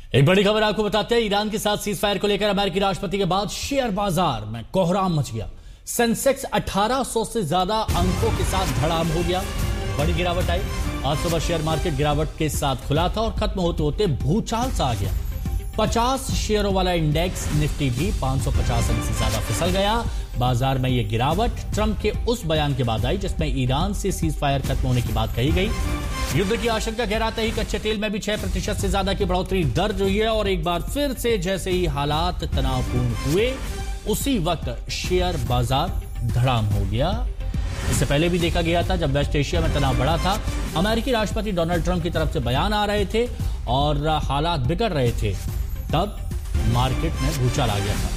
एक बड़ी खबर आपको बताते हैं। ईरान के साथ सीज फायर को लेकर अमेरिकी राष्ट्रपति के बाद शेयर बाजार में कोहराम मच गया। सेंसेक्स 1800 से ज्यादा अंकों के साथ धड़ाम हो गया। बड़ी गिरावट आई। आज सुबह शेयर मार्केट गिरावट के साथ खुला था और खत्म होते होते भूचाल सा आ गया। 50 शेयरों वाला इंडेक्स निफ्टी भी 550 अंक से ज्यादा फिसल गया। बाजार में यह गिरावट ट्रंप के उस बयान के बाद आई जिसमें ईरान से सीज फायर खत्म होने की बात कही गई। युद्ध की आशंका गहराते ही कच्चे तेल में भी 6% से ज्यादा की बढ़ोतरी दर्ज हुई है और एक बार फिर से जैसे ही हालात तनावपूर्ण हुए उसी वक्त शेयर बाजार धड़ाम हो गया। इससे पहले भी देखा गया था जब वेस्ट एशिया में तनाव बढ़ा था, अमेरिकी राष्ट्रपति डोनाल्ड ट्रंप की तरफ से बयान आ रहे थे और हालात बिगड़ रहे थे, तब मार्केट में भूचाल आ गया था।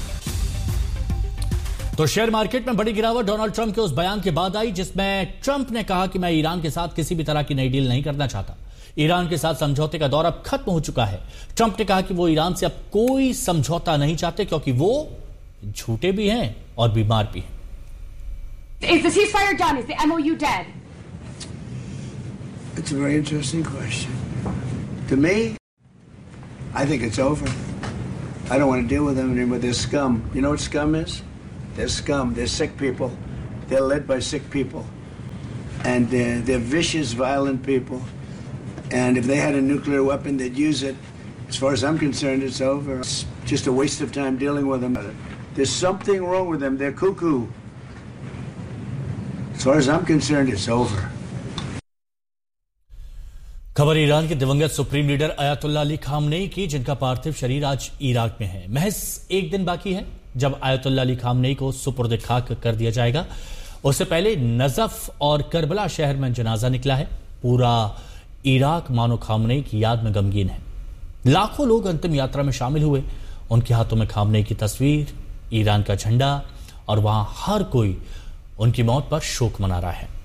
तो शेयर मार्केट में बड़ी गिरावट डोनाल्ड ट्रंप के उस बयान के बाद आई जिसमें ट्रंप ने कहा कि मैं ईरान के साथ किसी भी तरह की नई डील नहीं करना चाहता। ईरान के साथ समझौते का दौर अब खत्म हो चुका है। ट्रंप ने कहा कि वो ईरान से अब कोई समझौता नहीं चाहते क्योंकि वो झूठे भी हैं और बीमार भी हैं। Is the ceasefire done? Is the MOU dead? It's a very interesting question. To me, I think it's over. I don't want to deal with them anymore. They're scum. You know what scum is? They're scum. They're sick people. They're led by sick people. And they're vicious, violent people. And if they had a nuclear weapon, they'd use it. As far as I'm concerned, it's over. It's just a waste of time dealing with them. There's something wrong with them. They're cuckoo. As far as I'm concerned, it's over. खबर Iran के दिवंगत supreme leader Ayatollah Ali Khamenei की, जिनका पार्थिव शरीर आज Iraq में है। महज एक दिन बाकी है जब अयातुल्लाह अली खामनेई को सुपुर्द खाक कर दिया जाएगा। उससे पहले नजफ और करबला शहर में जनाजा निकला है। पूरा इराक मानो खामनेई की याद में गमगीन है। लाखों लोग अंतिम यात्रा में शामिल हुए। उनके हाथों में खामनेई की तस्वीर, ईरान का झंडा और वहां हर कोई उनकी मौत पर शोक मना रहा है।